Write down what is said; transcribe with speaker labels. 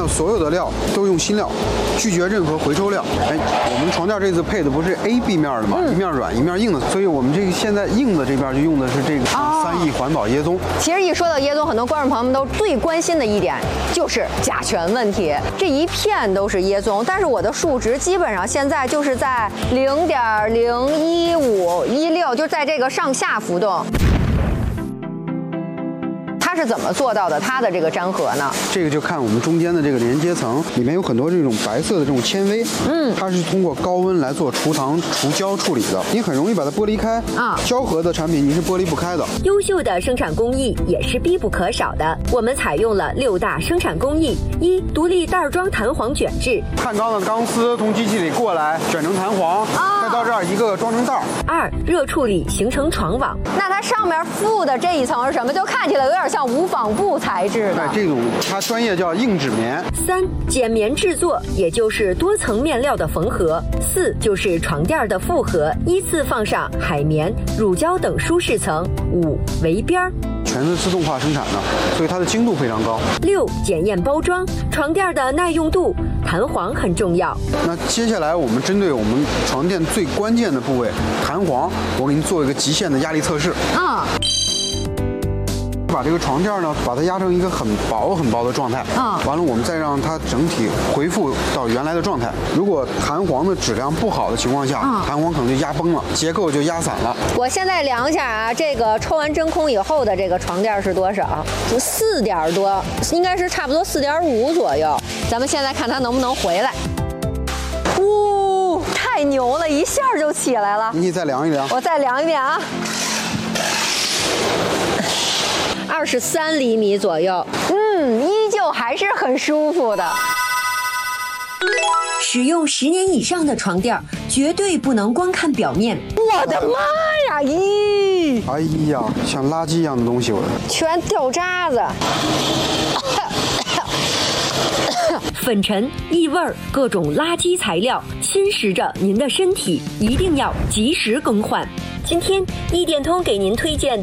Speaker 1: 上所有的料都用新料，拒绝任何回收料。哎，我们床垫这次配的不是 AB 面的嘛，一面软一面硬的，所以我们这个现在硬的这边就用的是这个3E环保椰棕。
Speaker 2: 其实一说到椰棕，很多观众朋友们都最关心的一点就是甲醛问题。这一片都是椰棕，但是我的数值基本上现在就是在0.01516，就在这个上下浮动。它是怎么做到的？它的这个粘合呢？
Speaker 1: 这个就看我们中间的这个连接层，里面有很多这种白色的这种纤维，它是通过高温来做除糖除胶处理的，你很容易把它剥离开啊。胶合的产品你是剥离不开的。
Speaker 3: 优秀的生产工艺也是必不可少的，我们采用了6大生产工艺：一、独立袋装弹簧卷制，
Speaker 1: 碳钢的钢丝从机器里过来卷成弹簧，再到这儿一个个装成袋儿。
Speaker 3: 2、热处理形成床网。
Speaker 2: 那它上面附的这一层是什么？就看起来有点像无纺布材质的。
Speaker 1: 这种它专业叫硬纸棉。
Speaker 3: 3、剪棉制作，也就是多层面料的缝合。4、就是床垫的复合，依次放上海绵、乳胶等舒适层。5、围边，
Speaker 1: 全是自动化生产的，所以它的精度非常高。
Speaker 3: 6、检验包装，床垫的耐用度、弹簧很重要。
Speaker 1: 那接下来我们针对我们床垫最关键的部位弹簧，我给您做一个极限的压力测试。把这个床垫呢，把它压成一个很薄很薄的状态，完了我们再让它整体恢复到原来的状态。如果弹簧的质量不好的情况下，弹簧可能就压崩了，结构就压散了。
Speaker 2: 我现在量一下啊，这个抽完真空以后的这个床垫是多少？4点多，应该是差不多4.5左右。咱们现在看它能不能回来。太牛了，一下就起来了。
Speaker 1: 你再量一量，
Speaker 2: 我再量一遍啊。23厘米左右，依旧还是很舒服的。
Speaker 3: 使用10年以上的床垫，绝对不能光看表面。
Speaker 2: 我的妈呀！咦！
Speaker 1: 哎呀，像垃圾一样的东西，我的
Speaker 2: 全掉渣子。
Speaker 3: 粉尘、异味、各种垃圾材料侵蚀着您的身体，一定要及时更换。今天一点通给您推荐的